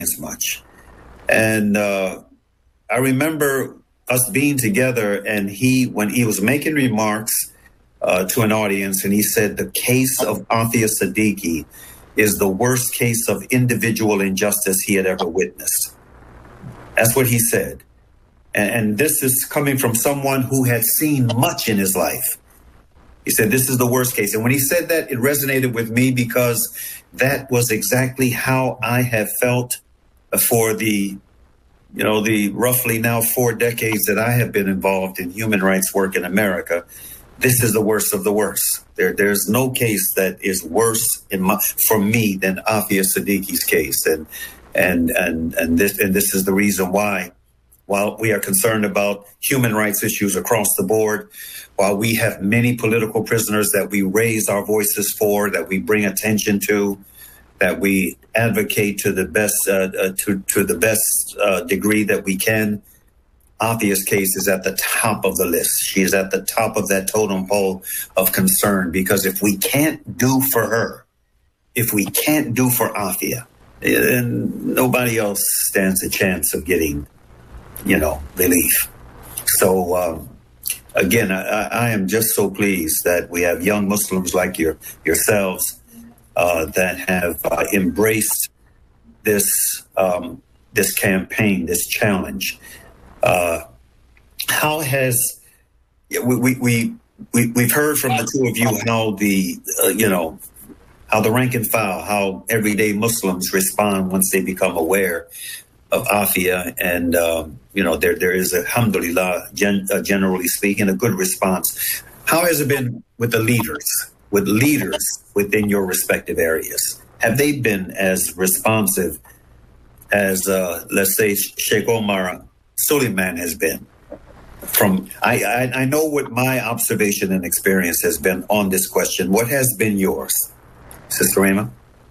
as much. And I remember us being together, and when he was making remarks to an audience, and he said the case of Afia Siddiqui is the worst case of individual injustice he had ever witnessed. That's what he said. And this is coming from someone who had seen much in his life. He said, this is the worst case. And when he said that, it resonated with me because that was exactly how I have felt for the roughly now 4 decades that I have been involved in human rights work in America. This is the worst of the worst. There's no case that is worse for me than Afia Siddiqui's case. And this is the reason why, while we are concerned about human rights issues across the board, while we have many political prisoners that we raise our voices for, that we bring attention to, that we advocate to the best degree that we can, Afia's case is at the top of the list. She is at the top of that totem pole of concern, because if we can't do for her, if we can't do for Afia, then nobody else stands a chance of getting, relief. So, again, I am just so pleased that we have young Muslims like yourselves that have embraced this campaign, this challenge. How has we've heard from the two of you how the rank and file, how everyday Muslims respond once they become aware of Afia, and there is, alhamdulillah, generally speaking, a good response. How has it been with the leaders within your respective areas? Have they been as responsive as, let's say, Sheikh Omar Suleiman has been? I know what my observation and experience has been on this question. What has been yours, Sister Rima?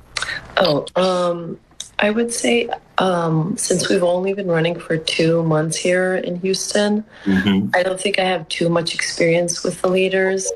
I would say since we've only been running for 2 months here in Houston, I don't think I have too much experience with the leaders.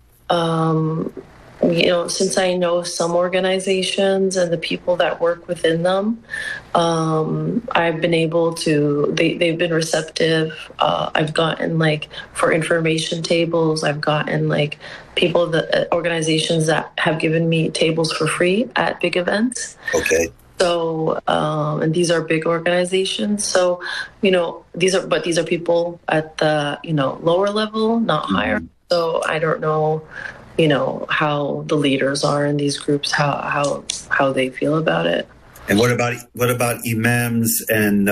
Since I know some organizations and the people that work within them, I've been able to, they've been receptive. I've gotten for information tables, I've gotten organizations that have given me tables for free at big events. Okay. So, and these are big organizations. So, these are people at the, lower level, not higher. So I don't know, how the leaders are in these groups, how they feel about it. And what about imams and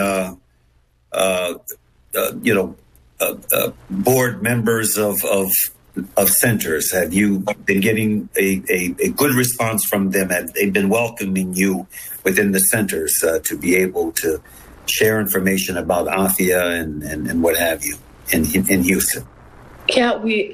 board members of centers? Have you been getting a good response from them? Have they been welcoming you within the centers to be able to share information about Afia and what have you in Houston? Yeah,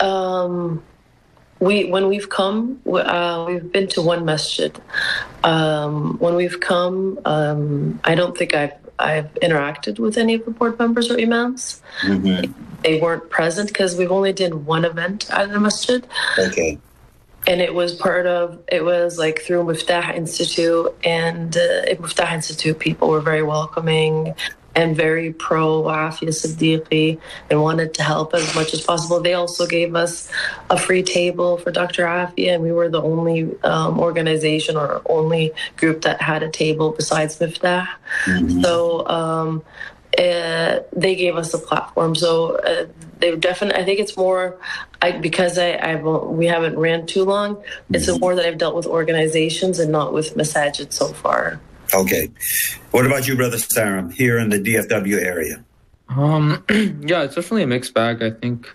when we've come, we've been to one masjid. When we've come, I don't think I've interacted with any of the board members or imams. They weren't present because we've only did one event at the masjid. Okay. And it was through Miftah Institute, and at Miftah Institute, people were very welcoming and very pro Afia Siddiqui and wanted to help as much as possible. They also gave us a free table for Dr. Afia, and we were the only organization or only group that had a table besides Miftah. So they gave us a platform. So they definitely, I think it's more, because we haven't ran too long, it's more that I've dealt with organizations and not with masajid so far. Okay. What about you, Brother Saram, here in the DFW area? Yeah, it's definitely a mixed bag. I think,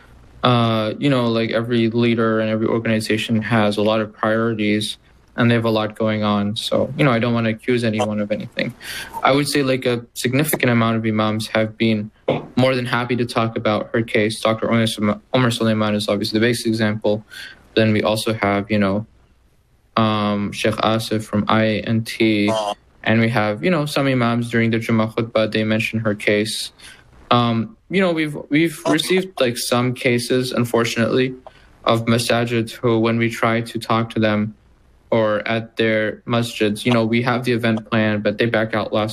every leader and every organization has a lot of priorities and they have a lot going on. So, I don't want to accuse anyone of anything. I would say a significant amount of imams have been more than happy to talk about her case. Dr. Omar Suleiman is obviously the basic example. Then we also have, Sheikh Asif from INT, and we have, some imams during the Jummah khutbah, they mention her case. We've received some cases, unfortunately, of masajid who, when we try to talk to them or at their masjids. We have the event planned, but they back out last